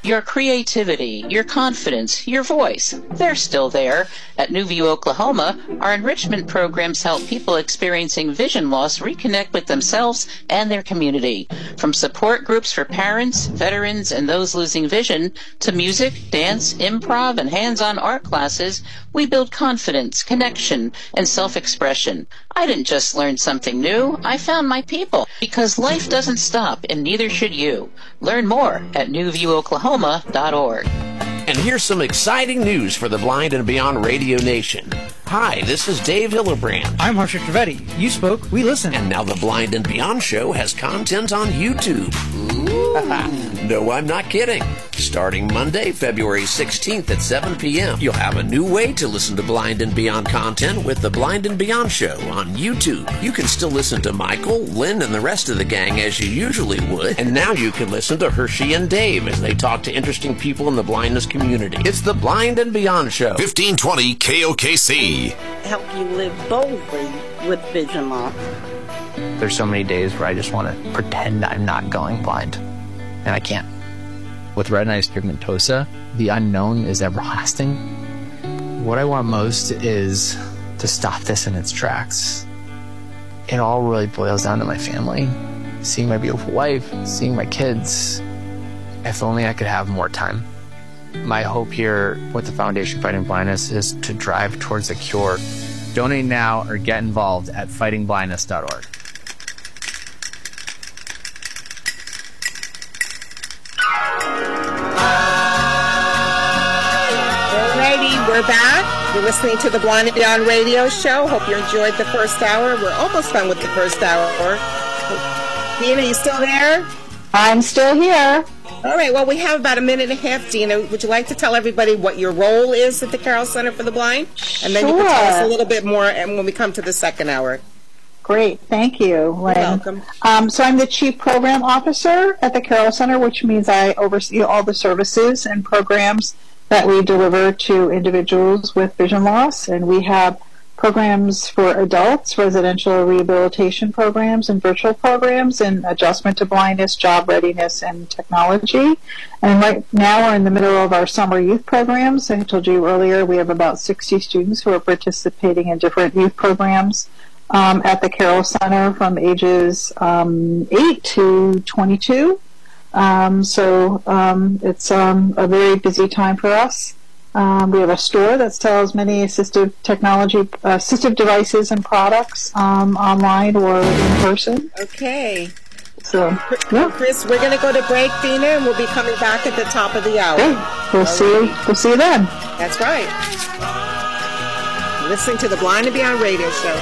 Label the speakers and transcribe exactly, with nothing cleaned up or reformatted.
Speaker 1: Your creativity, your confidence, your voice, they're still there. At New View, Oklahoma, our enrichment programs help people experiencing vision loss reconnect with themselves and their community. From support groups for parents, veterans, and those losing vision, to music, dance, improv, and hands-on art classes, we build confidence, connection, and self-expression. I didn't just learn something new, I found my people. Because life doesn't stop, and neither should you. Learn more at new view oklahoma dot org.
Speaker 2: And here's some exciting news for the Blind and Beyond Radio Nation. Hi, this is Dave Hillebrand.
Speaker 3: I'm Harsha Trivedi. You spoke, we listened.
Speaker 2: And now the Blind and Beyond show has content on YouTube. No, I'm not kidding. Starting Monday, February sixteenth at seven p.m., you'll have a new way to listen to Blind and Beyond content with the Blind and Beyond show on YouTube. You can still listen to Michael, Lynn, and the rest of the gang as you usually would. And now you can listen to Hershey and Dave as they talk to interesting people in the blindness community. It's the Blind and Beyond show.
Speaker 4: fifteen twenty K O K C.
Speaker 5: Help you live boldly with vision loss.
Speaker 6: There's so many days where I just want to pretend I'm not going blind, and I can't. With retinitis pigmentosa, the unknown is everlasting. What I want most is to stop this in its tracks. It all really boils down to my family, seeing my beautiful wife, seeing my kids. If only I could have more time. My hope here with the Foundation Fighting Blindness is to drive towards a cure. Donate now or get involved at fighting blindness dot org.
Speaker 5: Alrighty, we're back. You're listening to the Blind and Beyond Radio Show. Hope you enjoyed the first hour. We're almost done with the first hour. Dina, you still there?
Speaker 7: I'm still here.
Speaker 5: All right, well, we have about a minute and a half. Dina, would you like to tell everybody what your role is at the Carroll Center for the Blind? And then
Speaker 7: sure.
Speaker 5: you can tell us a little bit more and when we come to the second hour.
Speaker 7: Great, thank you, Lynn.
Speaker 5: You're welcome.
Speaker 7: Um, so I'm the Chief Program Officer at the Carroll Center, which means I oversee all the services and programs that we deliver to individuals with vision loss. And we have programs for adults, residential rehabilitation programs, and virtual programs, and adjustment to blindness, job readiness, and technology. And right now we're in the middle of our summer youth programs. I told you earlier we have about sixty students who are participating in different youth programs um, at the Carroll Center from ages um, eight to twenty-two. Um, so um, it's um, a very busy time for us. Um, we have a store that sells many assistive technology, uh, assistive devices and products um, online or in person.
Speaker 5: Okay.
Speaker 7: So, yeah.
Speaker 5: Chris, we're going to go to break, Dina, and we'll be coming back at the top of the hour.
Speaker 7: Okay. We'll see. We'll see you then.
Speaker 5: That's right. Listening to the Blind and Beyond Radio Show.